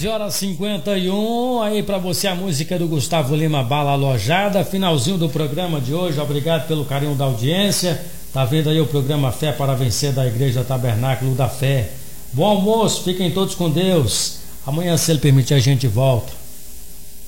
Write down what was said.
11h51, aí pra você a música do Gustavo Lima, Bala Alojada, finalzinho do programa de hoje, obrigado pelo carinho da audiência, tá vendo aí o programa Fé para Vencer da Igreja Tabernáculo da Fé. Bom almoço, fiquem todos com Deus, amanhã se Ele permitir a gente volta.